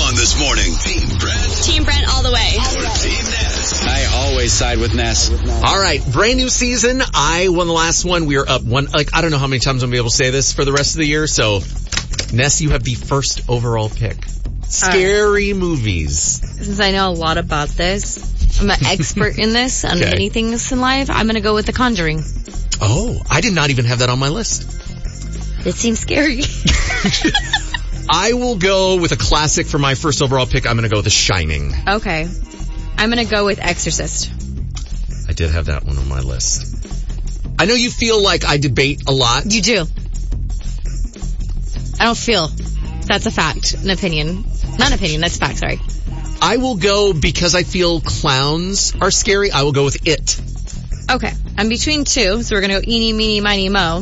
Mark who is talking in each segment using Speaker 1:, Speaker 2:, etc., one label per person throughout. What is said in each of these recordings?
Speaker 1: on this morning? Team Brent
Speaker 2: Team Brent all the way.
Speaker 1: or Team Ness?
Speaker 3: I always side with Ness.
Speaker 4: All right, brand new season. I won the last one. We are up one. I don't know how many times I'm going to be able to say this for the rest of the year. So, Ness, you have the first overall pick. Scary movies.
Speaker 2: Since I know a lot about this, I'm an expert in this, on
Speaker 4: Okay.
Speaker 2: many things in life, I'm going to go with The Conjuring.
Speaker 4: Oh, I did not even have that on my list.
Speaker 2: It seems scary.
Speaker 4: I will go with a classic for my first overall pick. I'm going to go with The Shining.
Speaker 2: Okay. I'm going to go with Exorcist.
Speaker 4: I did have that one on my list. I know you feel like I debate a lot.
Speaker 2: You do. I don't feel. That's a fact. An opinion. Not an opinion, that's a fact, sorry.
Speaker 4: I will go because I feel clowns are scary. I will go with It.
Speaker 2: Okay. I'm between two, so we're going to go eeny, meeny, miny, mo.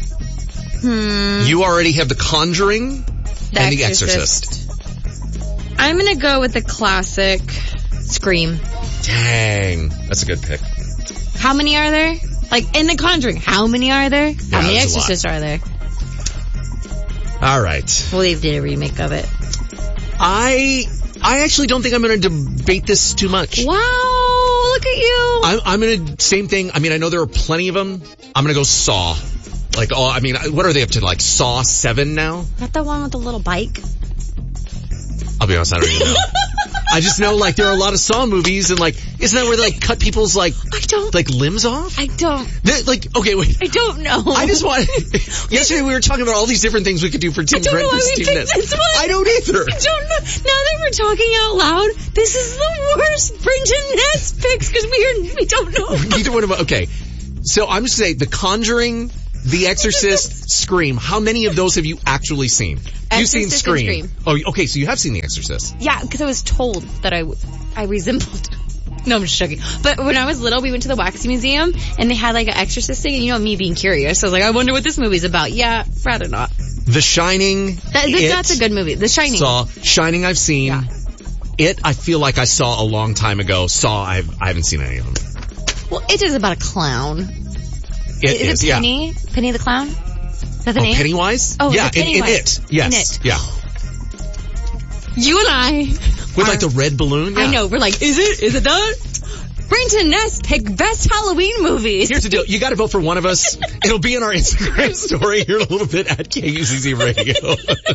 Speaker 4: You already have The Conjuring and The Exorcist.
Speaker 2: I'm going to go with the classic Scream.
Speaker 4: Dang. That's a good pick.
Speaker 2: How many are there? Like, in The Conjuring, how many are there? How many
Speaker 4: there's a lot.
Speaker 2: Exorcists are there?
Speaker 4: All right.
Speaker 2: Well, they did a remake of it.
Speaker 4: I actually don't think I'm going to debate this too much.
Speaker 2: Wow, look at you.
Speaker 4: I'm going to, same thing. I mean, I know there are plenty of them. I'm going to go Saw. Like, what are they up to? Like Saw 7 now?
Speaker 2: Not the one with the little bike?
Speaker 4: I'll be honest, I don't even know. I just know, like, there are a lot of Saw movies, and, like, isn't that where they, like, cut people's, like, limbs off?
Speaker 2: I don't
Speaker 4: Okay, wait.
Speaker 2: know.
Speaker 4: I just want, yesterday we were talking about all these different things we could do for Team
Speaker 2: don't
Speaker 4: Brent
Speaker 2: know why
Speaker 4: versus
Speaker 2: we
Speaker 4: Team
Speaker 2: picked
Speaker 4: Ness.
Speaker 2: this one.
Speaker 4: I don't either.
Speaker 2: I don't know. Now that we're talking out loud, this is the worst Brent and Ness picks because we don't know.
Speaker 4: Neither one of us. Okay. So I'm just saying, The Conjuring, The Exorcist, Scream. How many of those have you actually seen? You've seen
Speaker 2: Exorcist and
Speaker 4: Scream.
Speaker 2: Scream.
Speaker 4: Oh, okay. So you have seen The Exorcist.
Speaker 2: Yeah, because I was told that I resembled. No, I'm just joking. But when I was little, we went to the Wax Museum, and they had like an Exorcist thing, and you know me being curious. I was like, I wonder what this movie's about. Yeah, rather not.
Speaker 4: The Shining.
Speaker 2: That's a good movie. The Shining.
Speaker 4: Saw. Shining I've seen.
Speaker 2: Yeah.
Speaker 4: It I feel like I saw a long time ago. Saw I haven't seen any of them.
Speaker 2: Well, it is about a clown.
Speaker 4: It
Speaker 2: is it Penny?
Speaker 4: Yeah.
Speaker 2: Penny the Clown? Is that the name?
Speaker 4: Pennywise?
Speaker 2: Oh,
Speaker 4: yeah,
Speaker 2: is it Pennywise?
Speaker 4: in It. Yes.
Speaker 2: In It.
Speaker 4: Yeah.
Speaker 2: You and I.
Speaker 4: With like the red balloon? Yeah.
Speaker 2: I know. We're like, is it that? Brent and Ness pick best Halloween movies.
Speaker 4: Here's the deal. You got to vote for one of us. It'll be in our Instagram story here in a little bit at KUCC Radio.